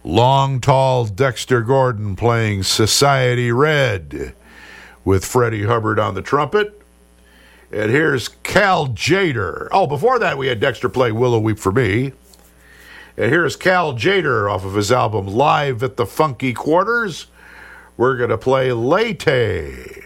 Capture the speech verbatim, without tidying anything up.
long, tall Dexter Gordon playing Society Red with Freddie Hubbard on the trumpet. And here's Cal Tjader. Oh, before that, we had Dexter play Willow Weep for Me. And here's Cal Tjader off of his album Live at the Funky Quarters. We're going to play Leyte.